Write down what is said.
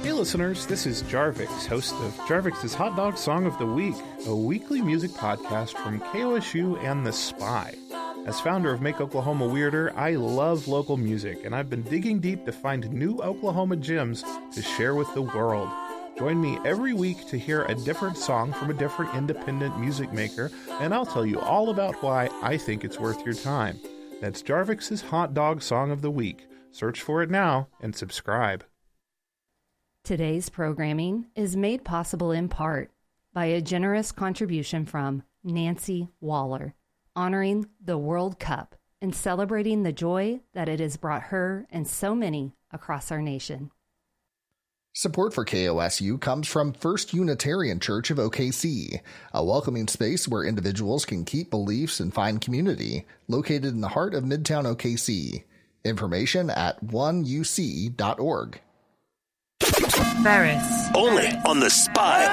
Hey listeners, this is Jarvix, host of Jarvix's Hot Dog Song of the Week, a weekly music podcast from KOSU and The Spy. As founder of Make Oklahoma Weirder, I love local music, and I've been digging deep to find new Oklahoma gems to share with the world. Join me every week to hear a different song from a different independent music maker, and I'll tell you all about why I think it's worth your time. That's Jarvix's Hot Dog Song of the Week. Search for it now and subscribe. Today's programming is made possible in part by a generous contribution from Nancy Waller, honoring the World Cup and celebrating the joy that it has brought her and so many across our nation. Support for KOSU comes from First Unitarian Church of OKC, a welcoming space where individuals can keep beliefs and find community, located in the heart of Midtown OKC. Information at oneuc.org. Ferris. Only on The Spy.